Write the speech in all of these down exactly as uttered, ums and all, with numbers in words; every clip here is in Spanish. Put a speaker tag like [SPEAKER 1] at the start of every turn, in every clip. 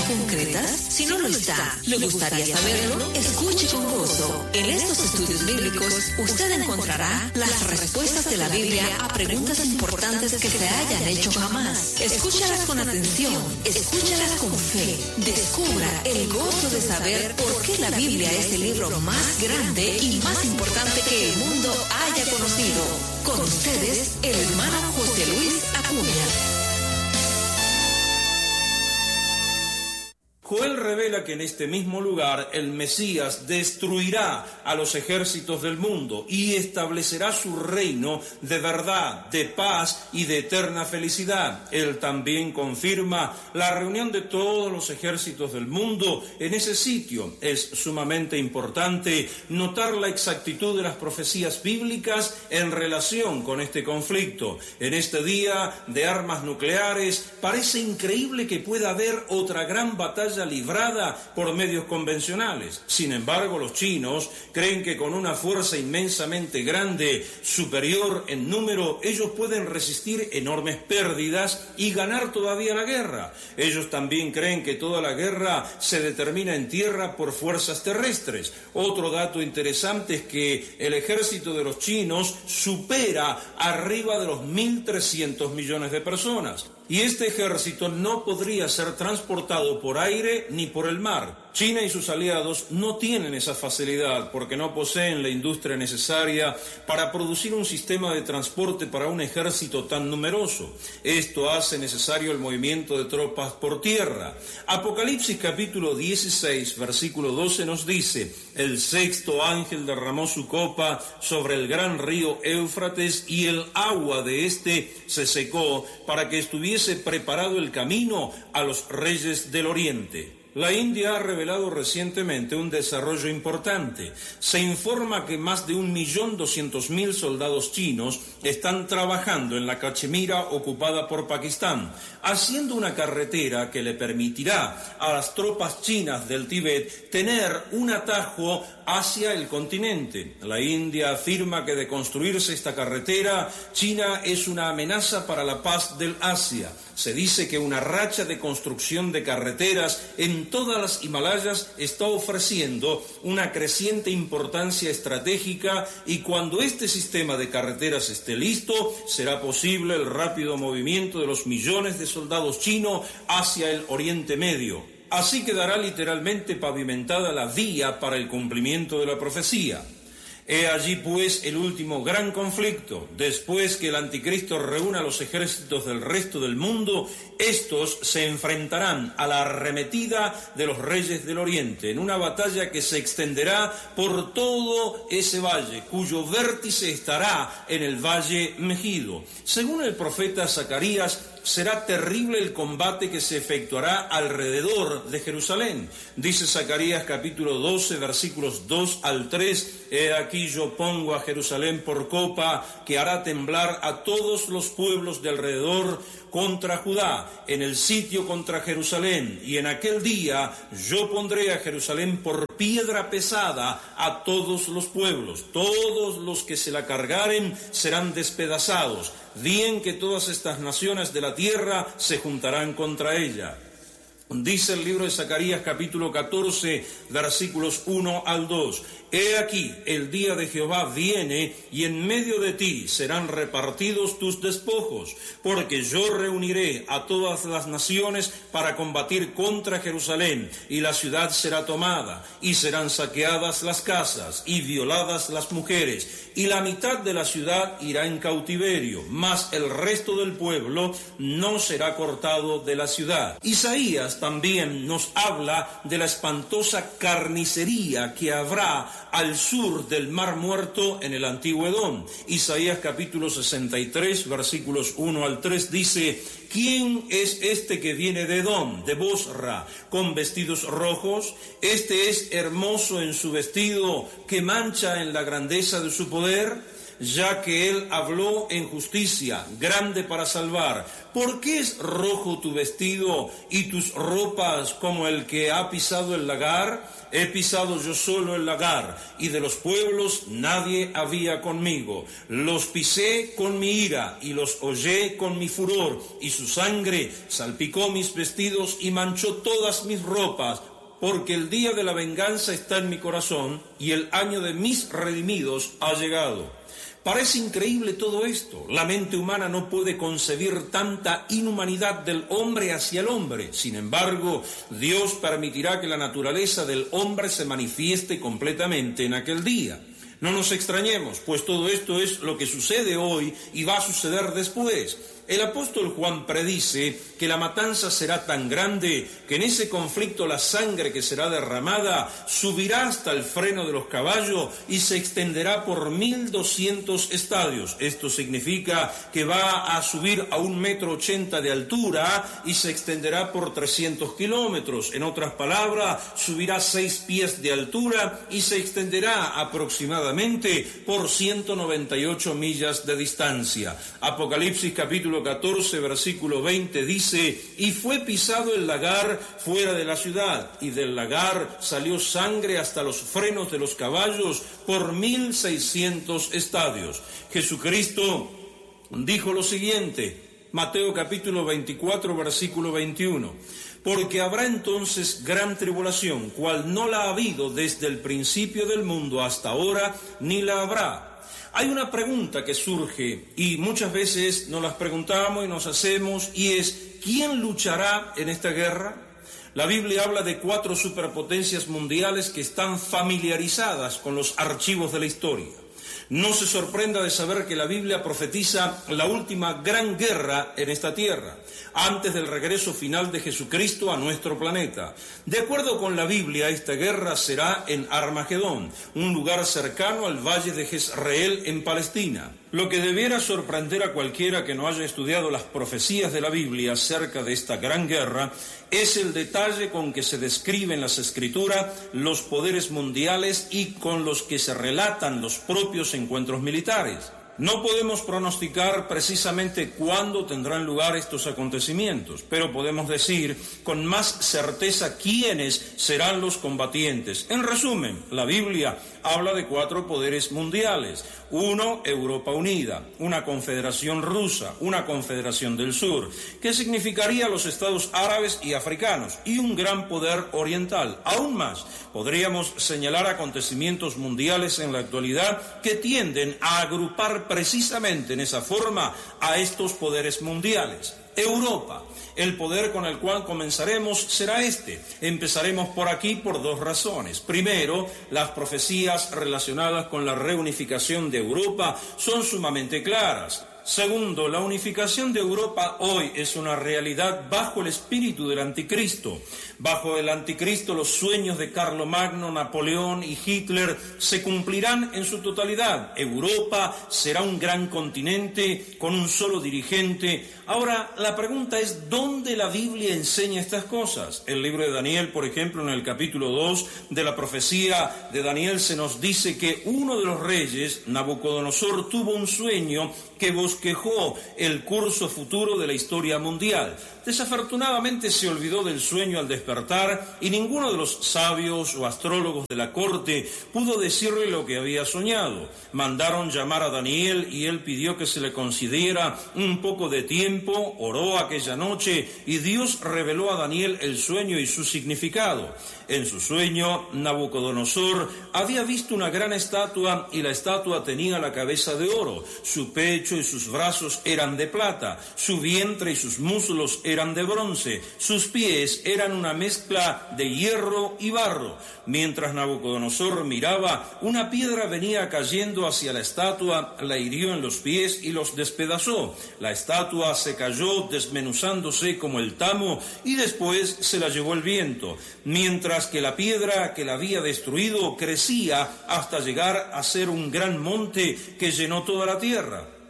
[SPEAKER 1] concretas? Si no lo está, ¿le gustaría saberlo? Escuche con gozo. En estos estudios bíblicos, usted encontrará las respuestas de la Biblia a preguntas importantes que se hayan hecho jamás. Escúchalas con atención, escúchalas con fe. Descubra el gozo de saber por qué la Biblia es el libro más grande y más importante que el mundo haya conocido. Con ustedes, el hermano José Luis Acuña.
[SPEAKER 2] Joel revela que en este mismo lugar el Mesías destruirá a los ejércitos del mundo y establecerá su reino de verdad, de paz y de eterna felicidad. Él también confirma la reunión de todos los ejércitos del mundo en ese sitio. Es sumamente importante notar la exactitud de las profecías bíblicas en relación con este conflicto. En este día de armas nucleares parece increíble que pueda haber otra gran batalla librada por medios convencionales. Sin embargo, los chinos creen que con una fuerza inmensamente grande, superior en número, ellos pueden resistir enormes pérdidas y ganar todavía la guerra. Ellos también creen que toda la guerra se determina en tierra por fuerzas terrestres. Otro dato interesante es que el ejército de los chinos supera arriba de los mil trescientos millones de personas. Y este ejército no podría ser transportado por aire ni por el mar. China y sus aliados no tienen esa facilidad porque no poseen la industria necesaria para producir un sistema de transporte para un ejército tan numeroso. Esto hace necesario el movimiento de tropas por tierra. Apocalipsis capítulo dieciséis, versículo doce nos dice: el sexto ángel derramó su copa sobre el gran río Éufrates y el agua de éste se secó para que estuviese preparado el camino a los reyes del oriente. La India ha revelado recientemente un desarrollo importante. Se informa que más de un millón doscientos mil soldados chinos están trabajando en la Cachemira ocupada por Pakistán, haciendo una carretera que le permitirá a las tropas chinas del Tíbet tener un atajo hacia el continente. La India afirma que de construirse esta carretera, China es una amenaza para la paz del Asia. Se dice que una racha de construcción de carreteras en todas las Himalayas está ofreciendo una creciente importancia estratégica y cuando este sistema de carreteras esté listo, será posible el rápido movimiento de los millones de soldados chinos hacia el Oriente Medio. Así quedará literalmente pavimentada la vía para el cumplimiento de la profecía. He allí pues el último gran conflicto. Después que el anticristo reúna a los ejércitos del resto del mundo, estos se enfrentarán a la arremetida de los reyes del oriente, en una batalla que se extenderá por todo ese valle, cuyo vértice estará en el valle Megido. Según el profeta Zacarías, será terrible el combate que se efectuará alrededor de Jerusalén. Dice Zacarías capítulo doce, versículos dos al tres, he aquí yo pongo a Jerusalén por copa, que hará temblar a todos los pueblos de alrededor contra Judá, en el sitio contra Jerusalén, y en aquel día yo pondré a Jerusalén por piedra pesada a todos los pueblos, todos los que se la cargaren serán despedazados, bien que todas estas naciones de la tierra se juntarán contra ella. Dice el libro de Zacarías capítulo catorce, versículos uno al dos, he aquí, el día de Jehová viene, y en medio de ti serán repartidos tus despojos, porque yo reuniré a todas las naciones para combatir contra Jerusalén, y la ciudad será tomada, y serán saqueadas las casas, y violadas las mujeres, y la mitad de la ciudad irá en cautiverio, mas el resto del pueblo no será cortado de la ciudad. Isaías también nos habla de la espantosa carnicería que habrá al sur del Mar Muerto en el antiguo Edom. Isaías capítulo sesenta y tres, versículos uno al tres dice: ¿quién es este que viene de Edom, de Bosra, con vestidos rojos? Este es hermoso en su vestido, que mancha en la grandeza de su poder. ya que él habló en justicia, grande para salvar. ¿Por qué es rojo tu vestido y tus ropas como el que ha pisado el lagar? He pisado yo solo el lagar, y de los pueblos nadie había conmigo. Los pisé con mi ira, y los hollé con mi furor, y su sangre salpicó mis vestidos y manchó todas mis ropas, porque el día de la venganza está en mi corazón, y el año de mis redimidos ha llegado. Parece increíble todo esto. La mente humana no puede concebir tanta inhumanidad del hombre hacia el hombre. Sin embargo, Dios permitirá que la naturaleza del hombre se manifieste completamente en aquel día. No nos extrañemos, pues todo esto es lo que sucede hoy y va a suceder después. El apóstol Juan predice que la matanza será tan grande que en ese conflicto la sangre que será derramada subirá hasta el freno de los caballos y se extenderá por mil doscientos estadios. Esto significa que va a subir a un metro ochenta de altura y se extenderá por trescientos kilómetros. En otras palabras, subirá seis pies de altura y se extenderá aproximadamente por ciento noventa y ocho millas de distancia. Apocalipsis capítulo catorce, versículo veinte dice: y fue pisado el lagar fuera de la ciudad, y del lagar salió sangre hasta los frenos de los caballos por mil seiscientos estadios. Jesucristo dijo lo siguiente, Mateo capítulo veinticuatro, versículo veintiuno: porque habrá entonces gran tribulación, cual no la ha habido desde el principio del mundo hasta ahora, ni la habrá. Hay una pregunta que surge y muchas veces nos las preguntamos y nos hacemos, y es: ¿quién luchará en esta guerra? La Biblia habla de cuatro superpotencias mundiales que están familiarizadas con los archivos de la historia. No se sorprenda de saber que la Biblia profetiza la última gran guerra en esta tierra, antes del regreso final de Jesucristo a nuestro planeta. De acuerdo con la Biblia, esta guerra será en Armagedón, un lugar cercano al valle de Jezreel en Palestina. Lo que debiera sorprender a cualquiera que no haya estudiado las profecías de la Biblia acerca de esta gran guerra es el detalle con que se describen en las Escrituras los poderes mundiales y con los que se relatan los propios encuentros militares. No podemos pronosticar precisamente cuándo tendrán lugar estos acontecimientos, pero podemos decir con más certeza quiénes serán los combatientes. En resumen, la Biblia habla de cuatro poderes mundiales. Uno, Europa unida, una confederación rusa, una confederación del sur, que significaría los estados árabes y africanos, y un gran poder oriental. Aún más, podríamos señalar acontecimientos mundiales en la actualidad que tienden a agrupar precisamente en esa forma a estos poderes mundiales. Europa, el poder con el cual comenzaremos será este. Empezaremos por aquí por dos razones. Primero, las profecías relacionadas con la reunificación de Europa son sumamente claras. Segundo, la unificación de Europa hoy es una realidad bajo el espíritu del anticristo. Bajo el anticristo, los sueños de Carlomagno, Napoleón y Hitler se cumplirán en su totalidad. Europa será un gran continente con un solo dirigente. Ahora, la pregunta es, ¿dónde la Biblia enseña estas cosas? El libro de Daniel, por ejemplo, en el capítulo dos de la profecía de Daniel se nos dice que uno de los reyes, Nabucodonosor, tuvo un sueño que bosquejó el curso futuro de la historia mundial. Desafortunadamente se olvidó del sueño al despertar y ninguno de los sabios o astrólogos de la corte pudo decirle lo que había soñado. Mandaron llamar a Daniel y él pidió que se le concediera un poco de tiempo, oró aquella noche y Dios reveló a Daniel el sueño y su significado. En su sueño, Nabucodonosor había visto una gran estatua y la estatua tenía la cabeza de oro, su pecho y sus brazos eran de plata, su vientre y sus muslos eran de bronce, sus pies eran una mezcla de hierro y barro. Mientras Nabucodonosor miraba, una piedra venía cayendo hacia la estatua, la hirió en los pies y los despedazó. La estatua se cayó desmenuzándose como el tamo y después se la llevó el viento, mientras que la piedra que la había destruido crecía hasta llegar a ser un gran monte que llenó toda la tierra.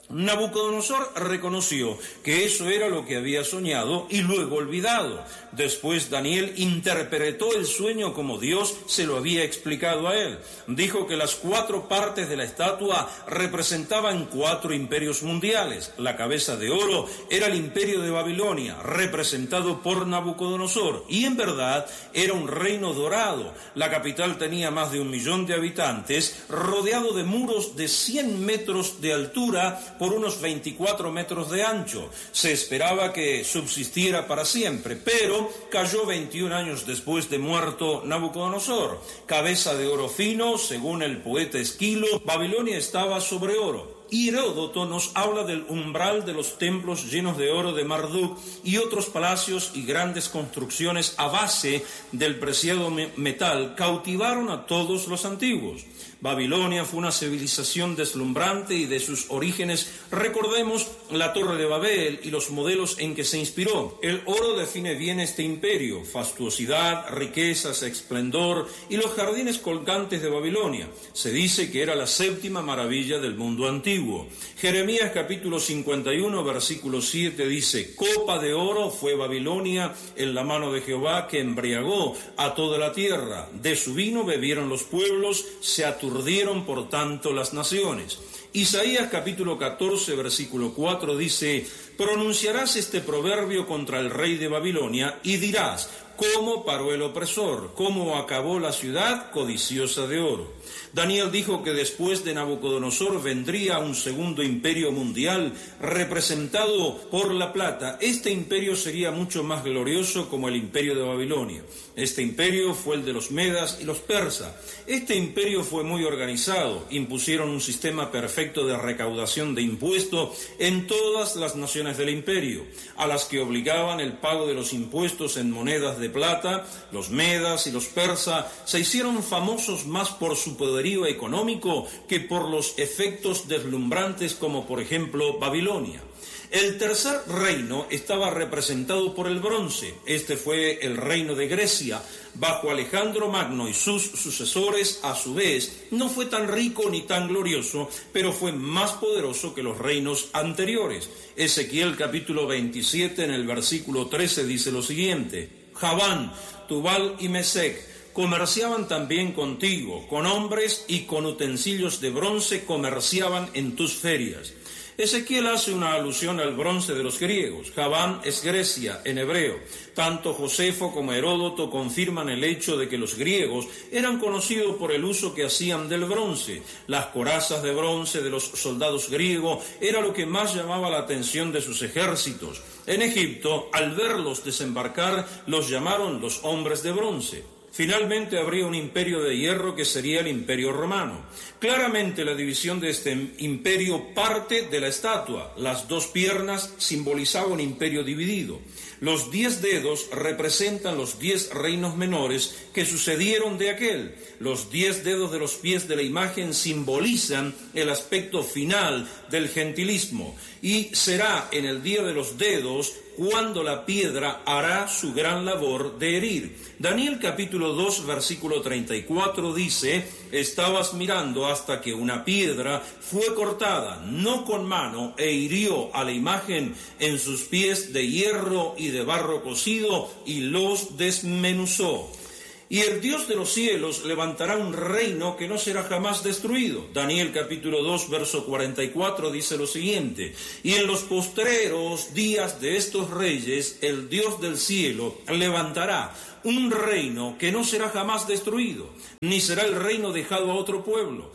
[SPEAKER 2] Nabucodonosor reconoció que eso era lo que había soñado y luego olvidado. Después Daniel interpretó el sueño como Dios se lo había explicado a él. Dijo que las cuatro partes de la estatua representaban cuatro imperios mundiales. La cabeza de oro era el imperio de Babilonia, representado por Nabucodonosor, y en verdad era un reino dorado. La capital tenía más de un millón de habitantes, rodeado de muros de cien metros de altura por unos veinticuatro metros de ancho. Se esperaba que subsistiera para siempre, pero cayó veintiún años después de muerto Nabucodonosor. Cabeza de oro fino, según el poeta Esquilo, Babilonia estaba sobre oro. Y Heródoto nos habla del umbral de los templos llenos de oro de Marduk y otros palacios y grandes construcciones a base del preciado metal cautivaron a todos los antiguos. Babilonia fue una civilización deslumbrante y de sus orígenes recordemos la Torre de Babel y los modelos en que se inspiró. El oro define bien este imperio, fastuosidad, riquezas, esplendor y los jardines colgantes de Babilonia. Se dice que era la séptima maravilla del mundo antiguo. Jeremías capítulo cincuenta y uno versículo siete dice: copa de oro fue Babilonia en la mano de Jehová que embriagó a toda la tierra. De su vino bebieron los pueblos, se aturdieron por tanto las naciones. Isaías capítulo catorce versículo cuatro dice: pronunciarás este proverbio contra el rey de Babilonia y dirás: ¿cómo paró el opresor? ¿Cómo acabó la ciudad codiciosa de oro? Daniel dijo que después de Nabucodonosor vendría un segundo imperio mundial representado por la plata. Este imperio sería mucho más glorioso como el imperio de Babilonia. Este imperio fue el de los medas y los persas. Este imperio fue muy organizado. Impusieron un sistema perfecto de recaudación de impuestos en todas las naciones del imperio, a las que obligaban el pago de los impuestos en monedas de plata. Los medas y los persas se hicieron famosos más por su poderío económico que por los efectos deslumbrantes como por ejemplo Babilonia. El tercer reino estaba representado por el bronce. Este fue el reino de Grecia. Bajo Alejandro Magno y sus sucesores, a su vez, no fue tan rico ni tan glorioso, pero fue más poderoso que los reinos anteriores. Ezequiel capítulo veintisiete en el versículo trece dice lo siguiente: Javán, Tubal y Mesec comerciaban también contigo, con hombres y con utensilios de bronce comerciaban en tus ferias. Ezequiel hace una alusión al bronce de los griegos. Javán es Grecia en hebreo. Tanto Josefo como Heródoto confirman el hecho de que los griegos eran conocidos por el uso que hacían del bronce. Las corazas de bronce de los soldados griegos era lo que más llamaba la atención de sus ejércitos. En Egipto, al verlos desembarcar, los llamaron los hombres de bronce. Finalmente habría un imperio de hierro que sería el imperio romano. Claramente la división de este imperio parte de la estatua. Las dos piernas simbolizaban un imperio dividido. Los diez dedos representan los diez reinos menores que sucedieron de aquel. Los diez dedos de los pies de la imagen simbolizan el aspecto final del gentilismo. Y será en el día de los dedos cuando la piedra hará su gran labor de herir. Daniel capítulo dos versículo treinta y cuatro dice: estabas mirando hasta que una piedra fue cortada, no con mano, e hirió a la imagen en sus pies de hierro y de barro cocido, y los desmenuzó. Y el Dios de los cielos levantará un reino que no será jamás destruido. Daniel capítulo dos, verso cuarenta y cuatro dice lo siguiente: y en los postreros días de estos reyes, el Dios del cielo levantará un reino que no será jamás destruido, ni será el reino dejado a otro pueblo.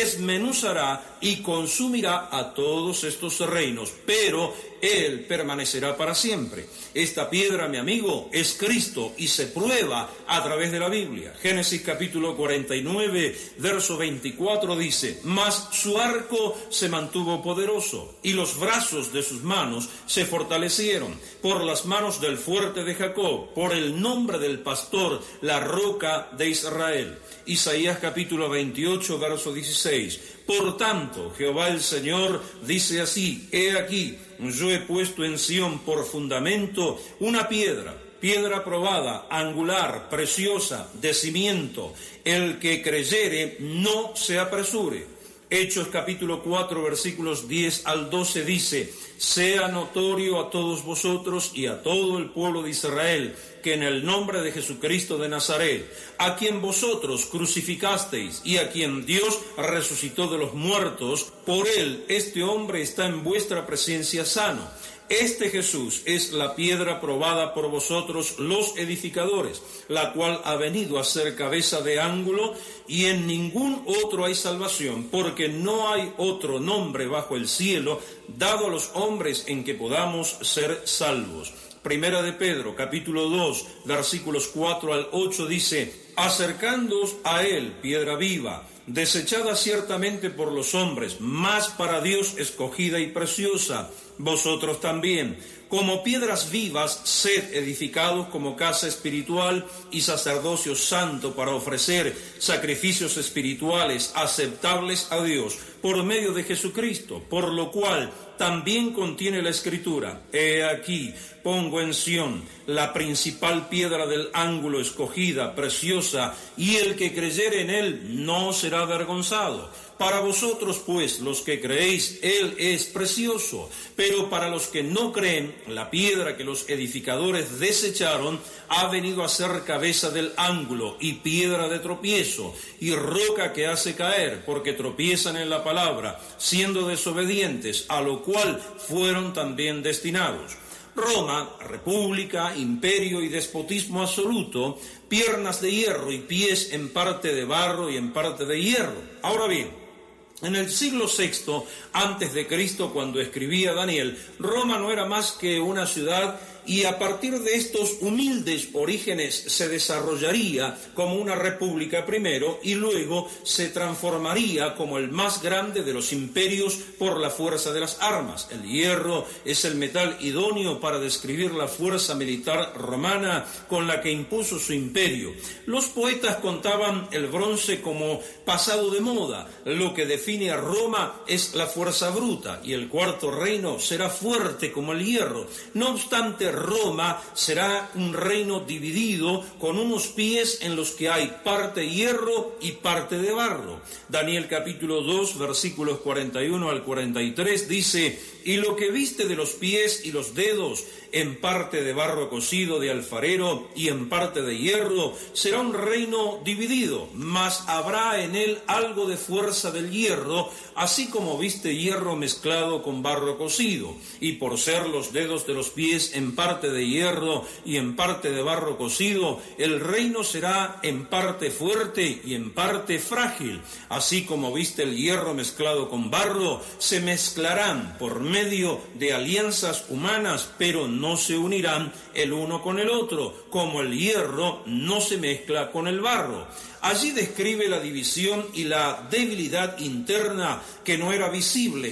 [SPEAKER 2] Desmenuzará y consumirá a todos estos reinos, pero Él permanecerá para siempre. Esta piedra, mi amigo, es Cristo y se prueba a través de la Biblia. Génesis capítulo cuarenta y nueve, verso veinticuatro dice: mas su arco se mantuvo poderoso y los brazos de sus manos se fortalecieron por las manos del fuerte de Jacob, por el nombre del pastor, la roca de Israel. Isaías capítulo veintiocho, verso dieciséis. Por tanto, Jehová el Señor dice así: he aquí, yo he puesto en Sión por fundamento una piedra, piedra probada, angular, preciosa, de cimiento. El que creyere no se apresure. Hechos capítulo cuatro, versículos diez al doce dice: sea notorio a todos vosotros y a todo el pueblo de Israel, que en el nombre de Jesucristo de Nazaret, a quien vosotros crucificasteis y a quien Dios resucitó de los muertos, por él este hombre está en vuestra presencia sano. Este Jesús es la piedra probada por vosotros los edificadores, la cual ha venido a ser cabeza de ángulo, y en ningún otro hay salvación, porque no hay otro nombre bajo el cielo dado a los hombres en que podamos ser salvos. Primera de Pedro, capítulo dos, versículos cuatro al ocho dice: acercándoos a él, piedra viva, desechada ciertamente por los hombres, mas para Dios escogida y preciosa, vosotros también, como piedras vivas, sed edificados como casa espiritual y sacerdocio santo para ofrecer sacrificios espirituales aceptables a Dios por medio de Jesucristo, por lo cual también contiene la Escritura: he aquí, pongo en Sión la principal piedra del ángulo, escogida, preciosa, y el que creyere en él no será avergonzado. Para vosotros, pues, los que creéis, él es precioso, pero para los que no creen, la piedra que los edificadores desecharon ha venido a ser cabeza del ángulo y piedra de tropiezo y roca que hace caer, porque tropiezan en la palabra, siendo desobedientes, a lo cual fueron también destinados. Roma, república, imperio y despotismo absoluto, piernas de hierro y pies en parte de barro y en parte de hierro. Ahora bien, en el siglo sexto antes de Cristo, cuando escribía Daniel, Roma no era más que una ciudad, y a partir de estos humildes orígenes se desarrollaría como una república primero y luego se transformaría como el más grande de los imperios por la fuerza de las armas. El hierro es el metal idóneo para describir la fuerza militar romana con la que impuso su imperio. Los poetas contaban el bronce como pasado de moda. Lo que define a Roma es la fuerza bruta, y el cuarto reino será fuerte como el hierro. No obstante, Roma será un reino dividido con unos pies en los que hay parte hierro y parte de barro. Daniel capítulo dos, versículos cuarenta y uno al cuarenta y tres dice: y lo que viste de los pies y los dedos, en parte de barro cocido de alfarero y en parte de hierro, será un reino dividido, mas habrá en él algo de fuerza del hierro, así como viste hierro mezclado con barro cocido. Y por ser los dedos de los pies en parte de hierro y en parte de barro cocido, el reino será en parte fuerte y en parte frágil. Así como viste el hierro mezclado con barro, se mezclarán por medio de alianzas humanas, pero no se unirán el uno con el otro, como el hierro no se mezcla con el barro. Allí describe la división y la debilidad interna que no era visible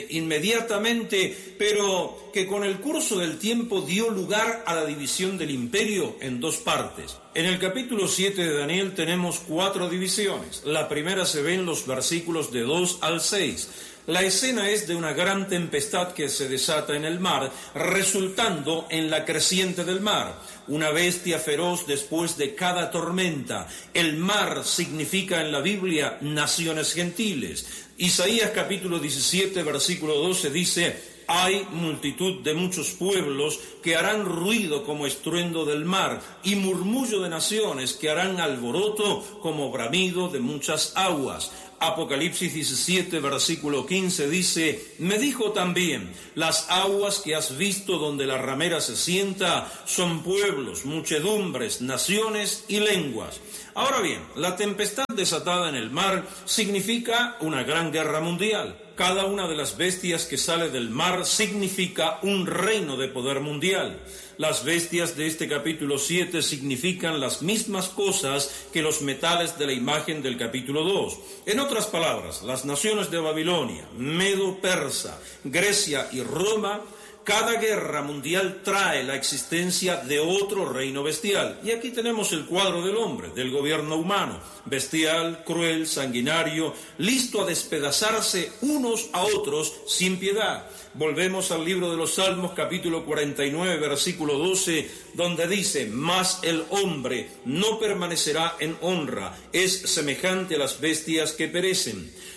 [SPEAKER 2] inmediatamente, pero que con el curso del tiempo dio lugar a la división del imperio en dos partes. En el capítulo siete de Daniel tenemos cuatro divisiones. La primera se ve en los versículos de dos al seis. La escena es de una gran tempestad que se desata en el mar, resultando en la creciente del mar, una bestia feroz después de cada tormenta. El mar significa en la Biblia naciones gentiles. Isaías capítulo diecisiete, versículo doce dice: hay multitud de muchos pueblos que harán ruido como estruendo del mar, y murmullo de naciones que harán alboroto como bramido de muchas aguas. Apocalipsis diecisiete, versículo quince dice: me dijo también, las aguas que has visto donde la ramera se sienta son pueblos, muchedumbres, naciones y lenguas. Ahora bien, la tempestad desatada en el mar significa una gran guerra mundial. Cada una de las bestias que sale del mar significa un reino de poder mundial. Las bestias de este capítulo siete significan las mismas cosas que los metales de la imagen del capítulo dos. En otras palabras, las naciones de Babilonia, Medo, Persa, Grecia y Roma, cada guerra mundial trae la existencia de otro reino bestial. Y aquí tenemos el cuadro del hombre, del gobierno humano, bestial, cruel, sanguinario, listo a despedazarse unos a otros sin piedad. Volvemos al libro de los Salmos, capítulo cuarenta y nueve, versículo doce, donde dice: mas el hombre no permanecerá en honra, es semejante a las bestias que perecen.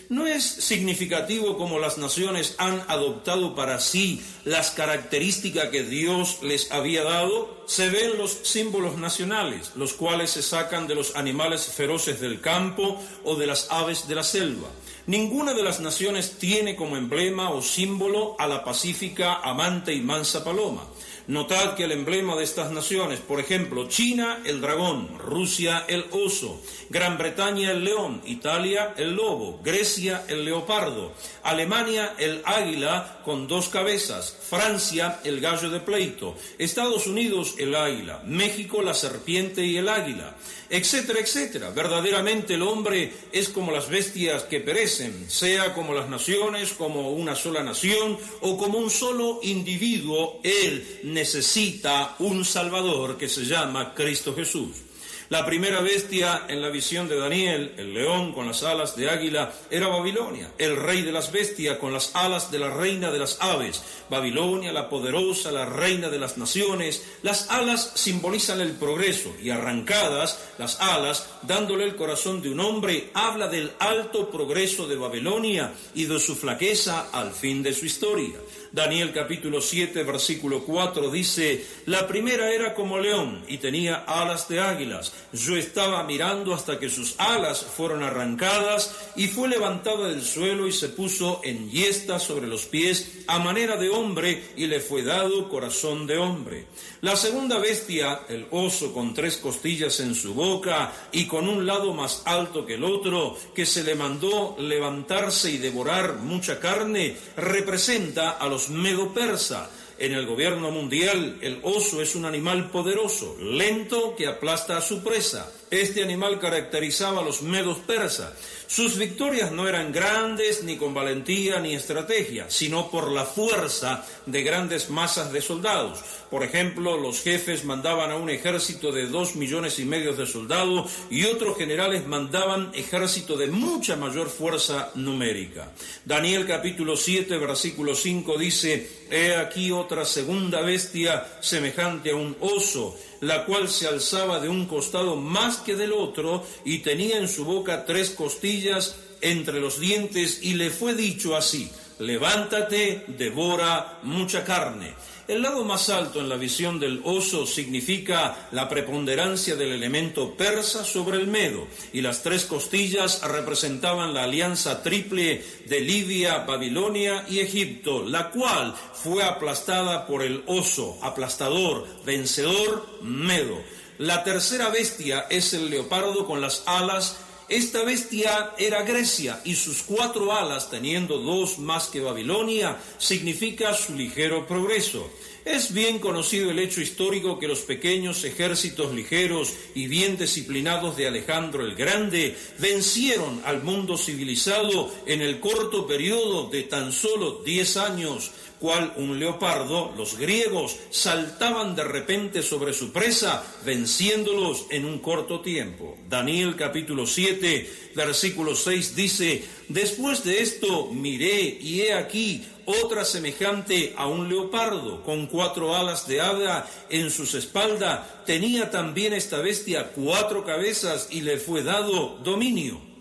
[SPEAKER 2] ¿No es significativo cómo las naciones han adoptado para sí las características que Dios les había dado? Se ven los símbolos nacionales, los cuales se sacan de los animales feroces del campo o de las aves de la selva. Ninguna de las naciones tiene como emblema o símbolo a la pacífica, amante y mansa paloma. Notad que el emblema de estas naciones, por ejemplo, China, el dragón, Rusia, el oso, Gran Bretaña, el león, Italia, el lobo, Grecia, el leopardo, Alemania, el águila con dos cabezas, Francia, el gallo de pleito, Estados Unidos, el águila, México, la serpiente y el águila, etcétera, etcétera. Verdaderamente el hombre es como las bestias que perecen, sea como las naciones, como una sola nación o como un solo individuo. Él necesita un Salvador que se llama Cristo Jesús. La primera bestia en la visión de Daniel, el león con las alas de águila, era Babilonia, el rey de las bestias con las alas de la reina de las aves. Babilonia, la poderosa, la reina de las naciones. Las alas simbolizan el progreso y arrancadas las alas, dándole el corazón de un hombre, habla del alto progreso de Babilonia y de su flaqueza al fin de su historia. Daniel capítulo siete, versículo cuatro dice: la primera era como león y tenía alas de águilas. Yo estaba mirando hasta que sus alas fueron arrancadas y fue levantada del suelo y se puso en yesta sobre los pies a manera de hombre y le fue dado corazón de hombre. La segunda bestia, el oso con tres costillas en su boca y con un lado más alto que el otro, que se le mandó levantarse y devorar mucha carne, representa a los medo-persa. En el gobierno mundial, el oso es un animal poderoso, lento, que aplasta a su presa. Este animal caracterizaba a los medos persas. Sus victorias no eran grandes, ni con valentía, ni estrategia, sino por la fuerza de grandes masas de soldados. Por ejemplo, los jefes mandaban a un ejército de dos millones y medio de soldados y otros generales mandaban ejército de mucha mayor fuerza numérica. Daniel capítulo siete, versículo cinco dice: he aquí otra segunda bestia semejante a un oso, la cual se alzaba de un costado más que del otro y tenía en su boca tres costillas entre los dientes, y le fue dicho así: levántate, devora mucha carne. El lado más alto en la visión del oso significa la preponderancia del elemento persa sobre el medo, y las tres costillas representaban la alianza triple de Libia, Babilonia y Egipto, la cual fue aplastada por el oso, aplastador, vencedor, medo. La tercera bestia es el leopardo con las alas. Esta bestia era Grecia, y sus cuatro alas, teniendo dos más que Babilonia, significa su ligero progreso. Es bien conocido el hecho histórico que los pequeños ejércitos ligeros y bien disciplinados de Alejandro el Grande vencieron al mundo civilizado en el corto periodo de tan solo diez años. Cual un leopardo, los griegos saltaban de repente sobre su presa, venciéndolos en un corto tiempo. Daniel capítulo siete, versículo seis dice: después de esto miré, y he aquí otra semejante a un leopardo, con cuatro alas de hada en sus espaldas. Tenía también esta bestia cuatro cabezas, y le fue dado dominio.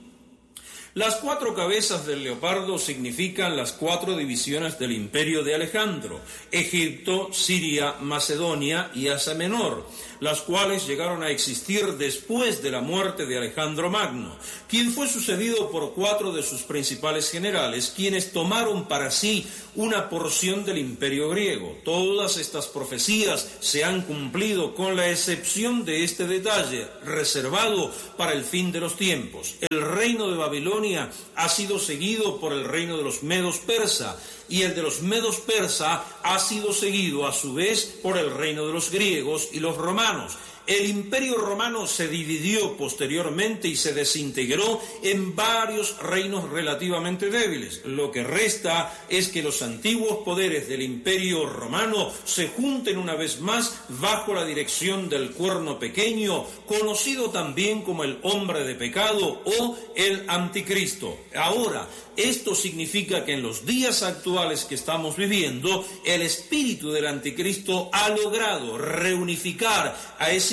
[SPEAKER 2] Las cuatro cabezas del leopardo significan las cuatro divisiones del imperio de Alejandro: Egipto, Siria, Macedonia y Asia Menor, las cuales llegaron a existir después de la muerte de Alejandro Magno, quien fue sucedido por cuatro de sus principales generales, quienes tomaron para sí una porción del imperio griego. Todas estas profecías se han cumplido, con la excepción de este detalle, reservado para el fin de los tiempos. El reino de Babilonia ha sido seguido por el reino de los medos persa, y el de los medos persa ha sido seguido a su vez por el reino de los griegos y los romanos. El imperio romano se dividió posteriormente y se desintegró en varios reinos relativamente débiles. Lo que resta es que los antiguos poderes del imperio romano se junten una vez más bajo la dirección del cuerno pequeño, conocido también como el hombre de pecado o el anticristo. Ahora, esto significa que en los días actuales que estamos viviendo, el espíritu del anticristo ha logrado reunificar a ese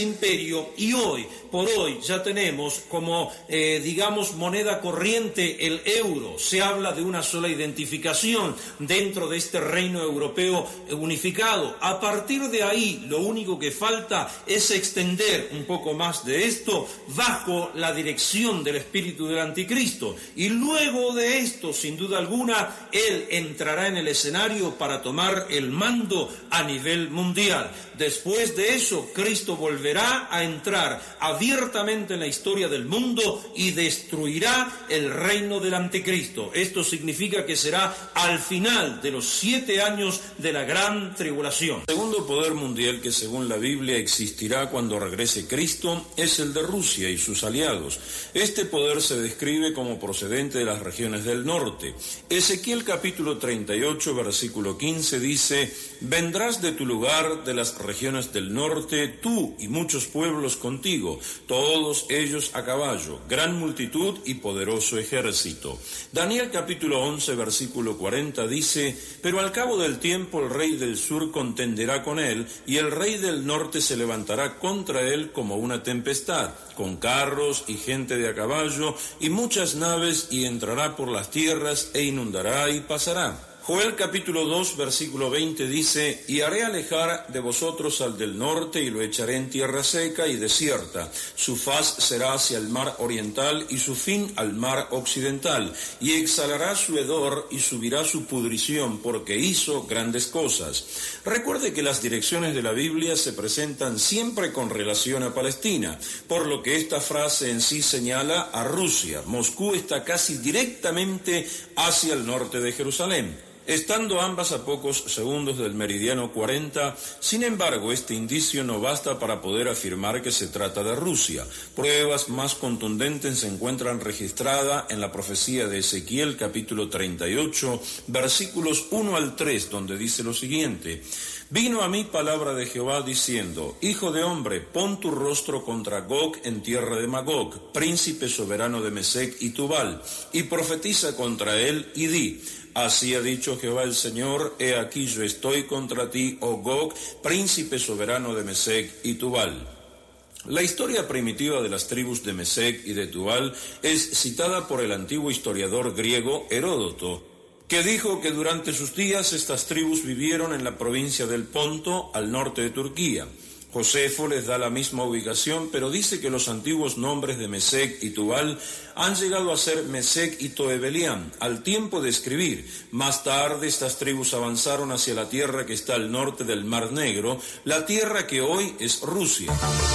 [SPEAKER 2] imperio, y hoy por hoy ya tenemos como, eh, digamos, moneda corriente el euro. Se habla de una sola identificación dentro de este reino europeo unificado. A partir de ahí, lo único que falta es extender un poco más de esto bajo la dirección del espíritu del anticristo. Y luego de esto, sin duda alguna, él entrará en el escenario para tomar el mando a nivel mundial. Después de eso, Cristo volverá a entrar abiertamente en la historia del mundo y destruirá el reino del anticristo. Esto significa que será al final de los siete años de la gran tribulación. El segundo poder mundial que según la Biblia existirá cuando regrese Cristo es el de Rusia y sus aliados. Este poder se describe como procedente de las regiones del norte. Ezequiel capítulo treinta y ocho versículo quince dice: vendrás de tu lugar de las regiones del norte, tú y muchos pueblos contigo, todos ellos a caballo, gran multitud y poderoso ejército. Daniel capítulo once versículo cuarenta dice: pero al cabo del tiempo el rey del sur contenderá con él, y el rey del norte se levantará contra él como una tempestad, con carros y gente de a caballo y muchas naves, y entrará por las tierras e inundará y pasará. Joel capítulo dos versículo veinte dice: y haré alejar de vosotros al del norte y lo echaré en tierra seca y desierta. Su faz será hacia el mar oriental y su fin al mar occidental. Y exhalará su hedor y subirá su pudrición, porque hizo grandes cosas. Recuerde que las direcciones de la Biblia se presentan siempre con relación a Palestina, por lo que esta frase en sí señala a Rusia. Moscú está casi directamente hacia el norte de Jerusalén, estando ambas a pocos segundos del meridiano cuarenta. Sin embargo, este indicio no basta para poder afirmar que se trata de Rusia. Pruebas más contundentes se encuentran registradas en la profecía de Ezequiel capítulo treinta y ocho, versículos uno al tres, donde dice lo siguiente: vino a mí palabra de Jehová diciendo: hijo de hombre, pon tu rostro contra Gog en tierra de Magog, príncipe soberano de Mesec y Tubal, y profetiza contra él y di: así ha dicho Jehová el Señor, he aquí yo estoy contra ti, oh Gog, príncipe soberano de Mesec y Tubal. La historia primitiva de las tribus de Mesec y de Tubal es citada por el antiguo historiador griego Heródoto, que dijo que durante sus días estas tribus vivieron en la provincia del Ponto, al norte de Turquía. Josefo les da la misma ubicación, pero dice que los antiguos nombres de Mesec y Tubal han llegado a ser Mesec y Toebelián al tiempo de escribir. Más tarde estas tribus avanzaron hacia la tierra que está al norte del Mar Negro, la tierra que hoy es Rusia.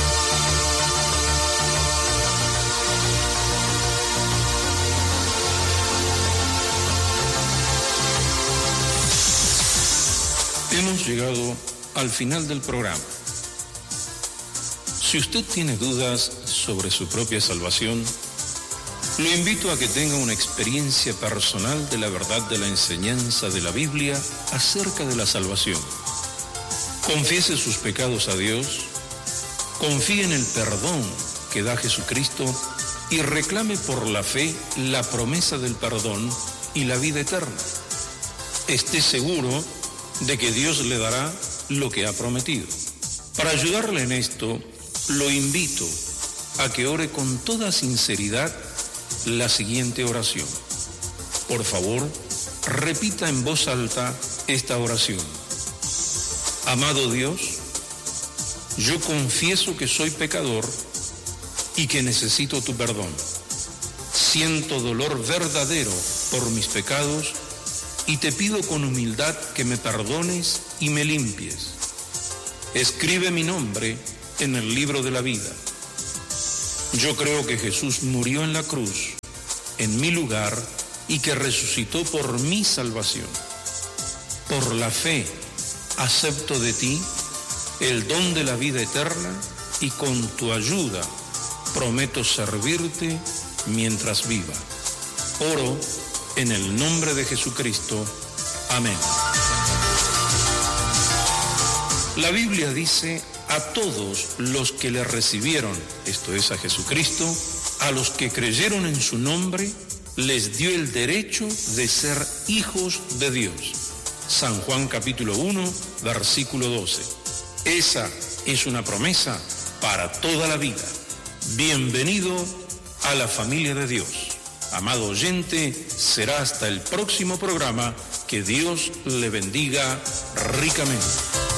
[SPEAKER 3] Hemos llegado al final del programa. Si usted tiene dudas sobre su propia salvación, lo invito a que tenga una experiencia personal de la verdad de la enseñanza de la Biblia acerca de la salvación. Confiese sus pecados a Dios, confíe en el perdón que da Jesucristo y reclame por la fe la promesa del perdón y la vida eterna. Esté seguro de que Dios le dará lo que ha prometido. Para ayudarle en esto, lo invito a que ore con toda sinceridad la siguiente oración. Por favor, repita en voz alta esta oración. Amado Dios, yo confieso que soy pecador y que necesito tu perdón. Siento dolor verdadero por mis pecados y te pido con humildad que me perdones y me limpies. Escribe mi nombre en el libro de la vida. Yo creo que Jesús murió en la cruz, en mi lugar, y que resucitó por mi salvación. Por la fe, acepto de ti el don de la vida eterna y con tu ayuda prometo servirte mientras viva. Oro en el nombre de Jesucristo. Amén. La Biblia dice: a todos los que le recibieron, esto es a Jesucristo, a los que creyeron en su nombre, les dio el derecho de ser hijos de Dios. San Juan capítulo uno, versículo doce. Esa es una promesa para toda la vida. Bienvenido a la familia de Dios. Amado oyente, será hasta el próximo programa. Que Dios le bendiga ricamente.